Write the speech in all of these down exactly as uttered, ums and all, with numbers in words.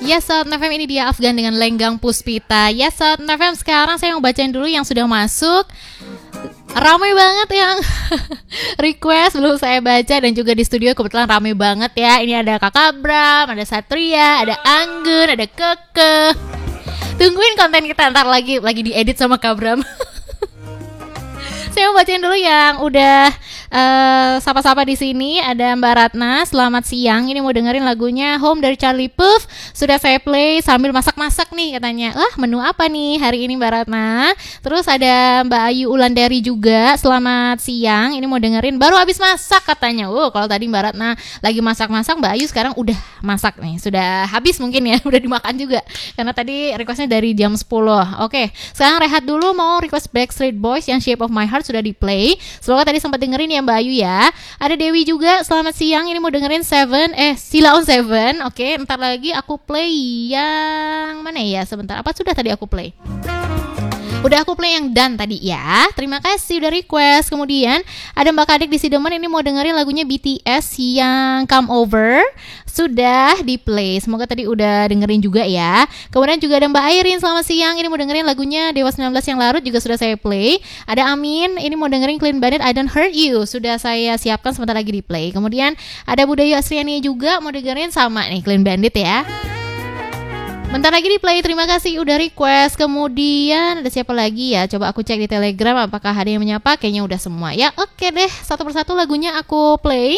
Yes, Sobat N F M, ini dia Afgan dengan Lenggang Puspita. Yes, Sobat N F M, sekarang saya mau bacain dulu yang sudah masuk. Ramai banget yang request belum saya baca, dan juga di studio kebetulan ramai banget ya. Ini ada Kakak Bram, ada Satria, ada Anggun, ada Keke. Tungguin konten kita ntar lagi lagi diedit sama Kak Bram. Saya mau bacain dulu yang udah uh, sapa-sapa di sini. Ada Mbak Ratna, selamat siang. Ini mau dengerin lagunya Home dari Charlie Puth. Sudah saya play sambil masak-masak nih katanya. Wah, menu apa nih hari ini Mbak Ratna? Terus ada Mbak Ayu Ulandari juga, selamat siang. Ini mau dengerin baru habis masak katanya. Oh, kalau tadi Mbak Ratna lagi masak-masak, Mbak Ayu sekarang udah masak nih. Sudah habis mungkin ya, udah dimakan juga. Karena tadi requestnya dari jam sepuluh. Oke, sekarang rehat dulu, mau request Backstreet Boys yang Shape of My Heart sudah di play. Semoga tadi sempat dengerin ya Mbak Ayu ya. Ada Dewi juga, selamat siang. Ini mau dengerin Seven, eh Sila on Seven. Oke, ntar lagi aku play yang mana ya? Sebentar, apa sudah tadi aku play? Udah aku play yang Dan tadi ya. Terima kasih udah request. Kemudian ada Mbak Kadek di Sidemen, ini mau dengerin lagunya B T S yang Come Over. Sudah di play. Semoga tadi udah dengerin juga ya. Kemudian juga ada Mbak Airin, selamat siang. Ini mau dengerin lagunya Dewa sembilan belas yang larut, juga sudah saya play. Ada Amin, ini mau dengerin Clean Bandit I Don't Hurt You. Sudah saya siapkan, sebentar lagi di play. Kemudian ada Budayu Asriani juga mau dengerin sama nih Clean Bandit ya. Bentar lagi di play, terima kasih udah request. Kemudian ada siapa lagi ya? Coba aku cek di Telegram apakah ada yang menyapa. Kayaknya udah semua ya. Oke deh, satu persatu lagunya aku play.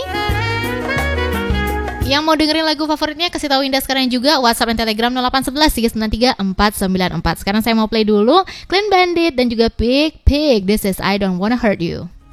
Yang mau dengerin lagu favoritnya kasih tahu Indah sekarang juga. WhatsApp dan Telegram nol delapan satu satu tiga sembilan tiga empat sembilan empat. Sekarang saya mau play dulu Clean Bandit dan juga Big Pig. This is I Don't Wanna Hurt You.